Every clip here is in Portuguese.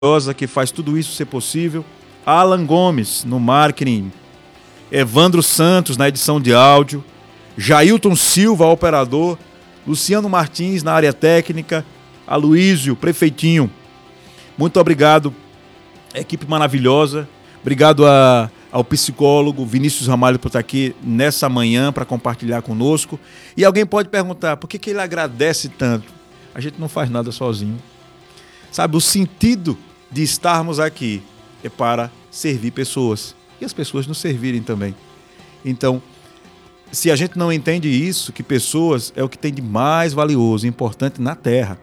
que faz tudo isso ser possível. Alan Gomes, no marketing. Evandro Santos, na edição de áudio. Jailton Silva, operador. Luciano Martins, na área técnica. Aloísio, prefeitinho. Muito obrigado, equipe maravilhosa. Obrigado ao psicólogo Vinícius Ramalho por estar aqui nessa manhã para compartilhar conosco. E alguém pode perguntar, por que ele agradece tanto? A gente não faz nada sozinho. Sabe, o sentido de estarmos aqui é para servir pessoas. E as pessoas nos servirem também. Então, se a gente não entende isso, que pessoas é o que tem de mais valioso e importante na Terra,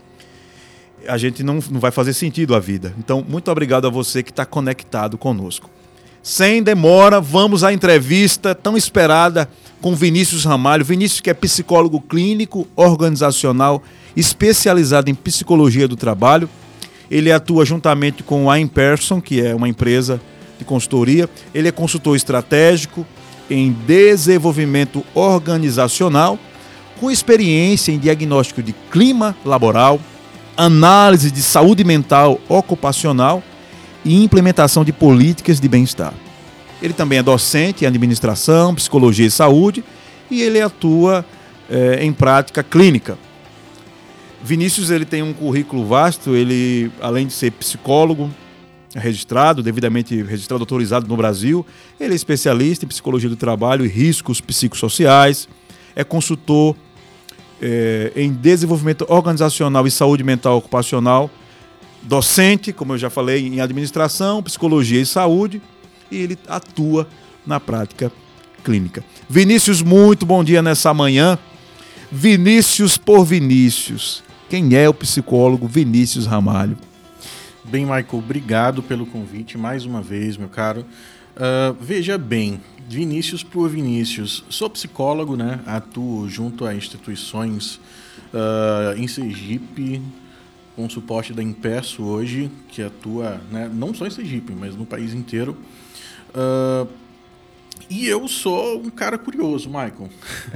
a gente não vai fazer sentido a vida. Então, muito obrigado a você que está conectado conosco. Sem demora, vamos à entrevista tão esperada com Vinícius Ramalho. Vinícius, que é psicólogo clínico, organizacional, especializado em psicologia do trabalho. Ele atua juntamente com a InPerson, que é uma empresa de consultoria. Ele é consultor estratégico em desenvolvimento organizacional, com experiência em diagnóstico de clima laboral, análise de saúde mental ocupacional e implementação de políticas de bem-estar. Ele também é docente em administração, psicologia e saúde e ele atua em prática clínica. Vinícius, ele tem um currículo vasto, ele, além de ser psicólogo registrado, devidamente registrado, autorizado no Brasil, ele é especialista em psicologia do trabalho e riscos psicossociais, é consultor em desenvolvimento organizacional e saúde mental ocupacional, docente, como eu já falei, em administração, psicologia e saúde, e ele atua na prática clínica. Vinícius, muito bom dia nessa manhã. Vinícius por Vinícius. Quem é o psicólogo Vinícius Ramalho? Bem, Michael, obrigado pelo convite mais uma vez, meu caro. Veja bem, Vinícius por Vinícius. Sou psicólogo, né? Atuo junto a instituições em Sergipe, com suporte da Imperso hoje, que atua, né, não só em Sergipe, mas no país inteiro. E eu sou um cara curioso, Michael.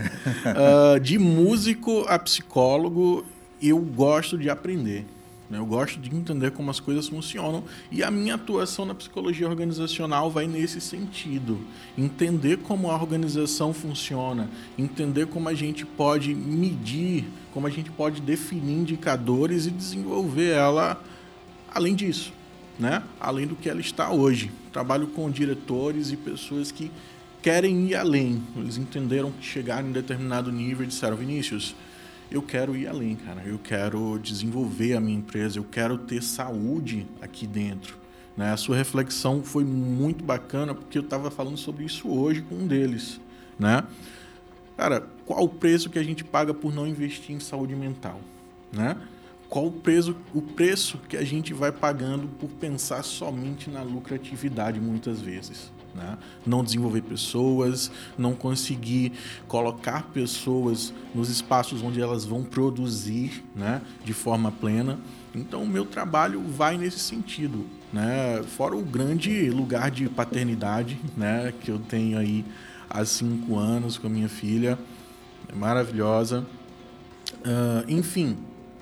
De músico a psicólogo, eu gosto de aprender. Eu gosto de entender como as coisas funcionam e a minha atuação na psicologia organizacional vai nesse sentido. Entender como a organização funciona, entender como a gente pode medir, como a gente pode definir indicadores e desenvolver ela além disso, né? Além do que ela está hoje. Trabalho com diretores e pessoas que querem ir além. Eles entenderam que chegaram em determinado nível e disseram, Vinícius, eu quero ir além, cara. Eu quero desenvolver a minha empresa, eu quero ter saúde aqui dentro. Né? A sua reflexão foi muito bacana, porque eu estava falando sobre isso hoje com um deles. Né? Cara, qual o preço que a gente paga por não investir em saúde mental? Né? Qual o preço que a gente vai pagando por pensar somente na lucratividade muitas vezes? Né? Não desenvolver pessoas, não conseguir colocar pessoas nos espaços onde elas vão produzir, né, de forma plena. Então, o meu trabalho vai nesse sentido, né? Fora o grande lugar de paternidade, né, que eu tenho aí há 5 anos com a minha filha, é maravilhosa. Enfim,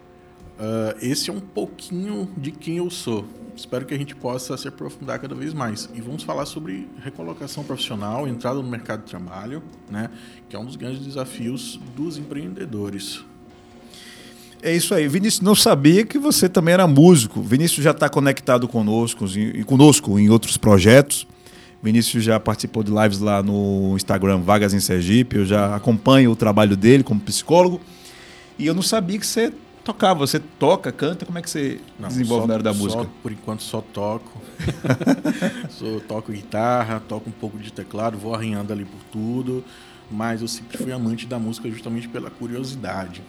esse é um pouquinho de quem eu sou. Espero que a gente possa se aprofundar cada vez mais. E vamos falar sobre recolocação profissional, entrada no mercado de trabalho, né, que é um dos grandes desafios dos empreendedores. É isso aí. Vinícius, não sabia que você também era músico. Vinícius já está conectado conosco em outros projetos. Vinícius já participou de lives lá no Instagram Vagas em Sergipe. Eu já acompanho o trabalho dele como psicólogo. E eu não sabia que você tocava. Você toca, canta? Como é que você desenvolve na área da música? Por enquanto só toco. Toco guitarra, toco um pouco de teclado, vou arranhando ali por tudo. Mas eu sempre fui amante da música justamente pela curiosidade.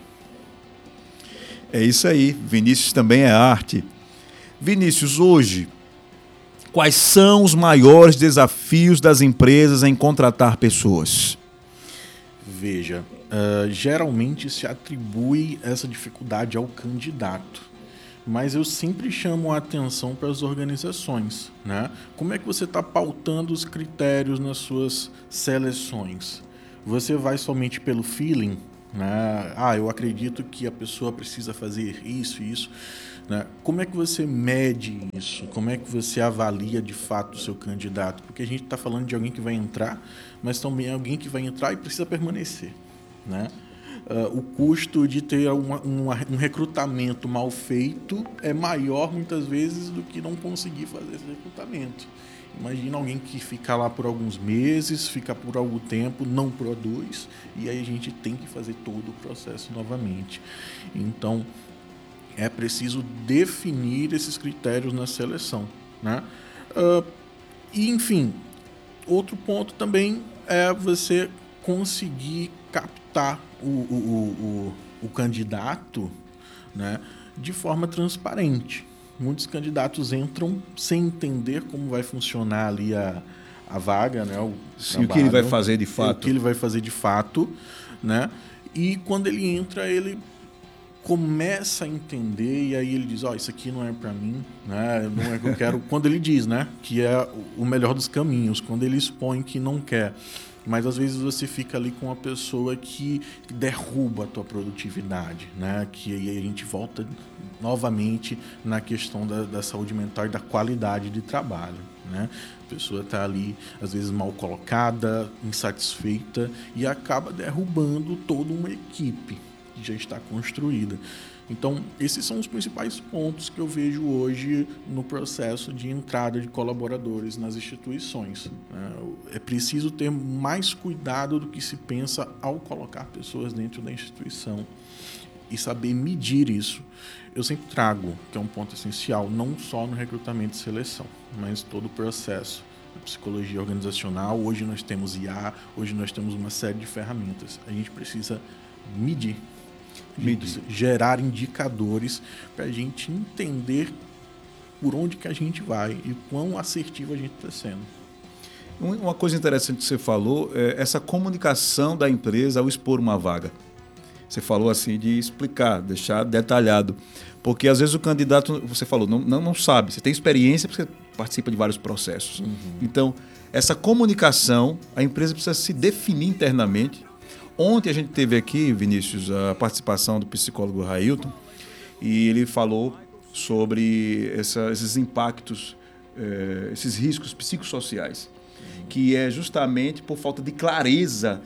É isso aí. Vinícius também é arte. Vinícius, hoje, quais são os maiores desafios das empresas em contratar pessoas? Veja, geralmente se atribui essa dificuldade ao candidato, mas eu sempre chamo a atenção para as organizações, né? Como é que você está pautando os critérios nas suas seleções? Você vai somente pelo feeling, né? Eu acredito que a pessoa precisa fazer isso e isso. né? Como é que você mede isso? Como é que você avalia de fato o seu candidato? Porque a gente está falando de alguém que vai entrar, mas também é alguém que vai entrar e precisa permanecer, né? O custo de ter um recrutamento mal feito é maior, muitas vezes, do que não conseguir fazer esse recrutamento. Imagina alguém que fica lá por alguns meses, fica por algum tempo, não produz, e aí a gente tem que fazer todo o processo novamente. Então, é preciso definir esses critérios na seleção, né? E, enfim, outro ponto também é você conseguir captar o candidato, né, de forma transparente. Muitos candidatos entram sem entender como vai funcionar ali a vaga, né, Sim, o que ele vai fazer de fato. O que ele vai fazer de fato, né? E quando ele entra, ele começa a entender e aí ele diz, isso aqui não é para mim, né? Não é que eu quero. Quando ele diz, né, que é o melhor dos caminhos, quando ele expõe que não quer. Mas às vezes você fica ali com uma pessoa que derruba a tua produtividade, né? Que aí a gente volta novamente na questão da saúde mental e da qualidade de trabalho, né? A pessoa está ali, às vezes, mal colocada, insatisfeita e acaba derrubando toda uma equipe que já está construída. Então, esses são os principais pontos que eu vejo hoje no processo de entrada de colaboradores nas instituições. É preciso ter mais cuidado do que se pensa ao colocar pessoas dentro da instituição e saber medir isso. Eu sempre trago, que é um ponto essencial, não só no recrutamento e seleção, mas todo o processo. A psicologia organizacional, hoje nós temos IA, hoje nós temos uma série de ferramentas. A gente precisa medir. Gerar indicadores para a gente entender por onde que a gente vai e quão assertivo a gente está sendo. Uma coisa interessante que você falou é essa comunicação da empresa ao expor uma vaga. Você falou assim de explicar, deixar detalhado. Porque às vezes o candidato, você falou, não sabe. Você tem experiência porque você participa de vários processos. Uhum. Então, essa comunicação, a empresa precisa se definir internamente. Ontem a gente teve aqui, Vinícius, a participação do psicólogo Railton, e ele falou sobre esses impactos, esses riscos psicossociais, que é justamente por falta de clareza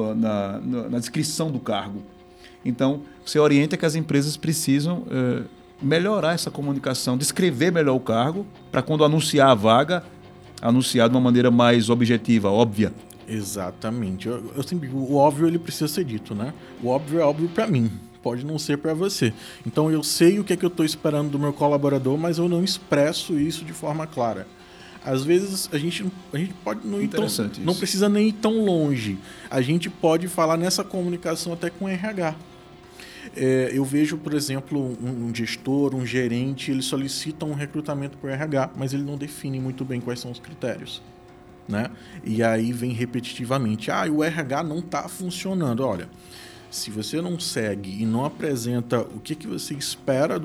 na descrição do cargo. Então, você orienta que as empresas precisam melhorar essa comunicação, descrever melhor o cargo, para quando anunciar a vaga, anunciar de uma maneira mais objetiva, óbvia. Exatamente. Eu sempre digo, o óbvio ele precisa ser dito, né? O óbvio é óbvio para mim, pode não ser para você. Então eu sei o que é que eu estou esperando do meu colaborador, mas eu não expresso isso de forma clara. Às vezes a gente pode não precisa nem ir tão longe. A gente pode falar nessa comunicação até com o RH. Eu vejo, por exemplo, um gestor, um gerente, ele solicita um recrutamento para o RH, mas ele não define muito bem quais são os critérios. Né? E aí vem repetitivamente, o RH não está funcionando. Olha, se você não segue e não apresenta o que você espera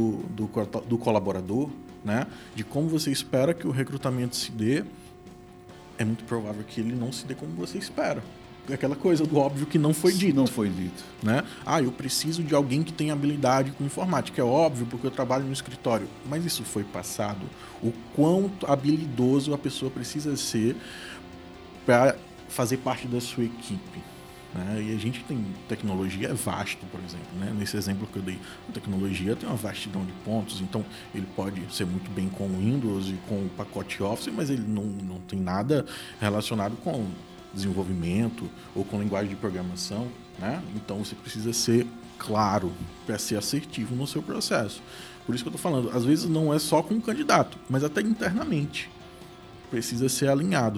do colaborador, né? De como você espera que o recrutamento se dê, é muito provável que ele não se dê como você espera. Aquela coisa do óbvio que não foi dito. Não foi dito. Né? Eu preciso de alguém que tenha habilidade com informática. É óbvio, porque eu trabalho no escritório. Mas isso foi passado. O quão habilidoso a pessoa precisa ser para fazer parte da sua equipe. Né? E a gente tem tecnologia, é vasto, por exemplo. Né? Nesse exemplo que eu dei, a tecnologia tem uma vastidão de pontos. Então, ele pode ser muito bem com o Windows e com o pacote Office, mas ele não tem nada relacionado com desenvolvimento ou com linguagem de programação, né? Então você precisa ser claro para ser assertivo no seu processo. Por isso que eu estou falando, às vezes não é só com o candidato, mas até internamente precisa ser alinhado.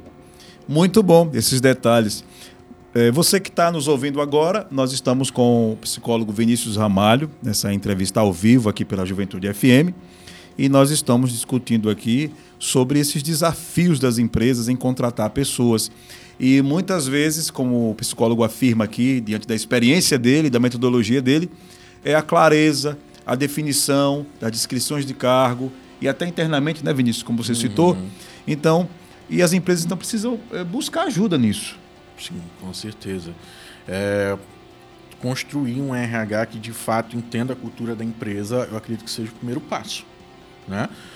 Muito bom esses detalhes. Você que está nos ouvindo agora, nós estamos com o psicólogo Vinícius Ramalho nessa entrevista ao vivo aqui pela Juventude FM e nós estamos discutindo aqui sobre esses desafios das empresas em contratar pessoas. E muitas vezes, como o psicólogo afirma aqui, diante da experiência dele, da metodologia dele, é a clareza, a definição das descrições de cargo e até internamente, né, Vinícius, como você citou. Então, e as empresas então precisam buscar ajuda nisso. Sim, com certeza. construir um RH que de fato entenda a cultura da empresa, eu acredito que seja o primeiro passo, né?